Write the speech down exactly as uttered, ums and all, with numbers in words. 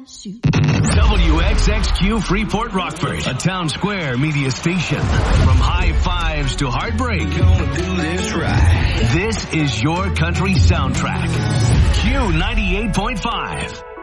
parachute. W X X Q Freeport Rockford, a Town Square media station. From high fives to heartbreak. Gonna do this right. This is your country soundtrack. Q ninety-eight point five.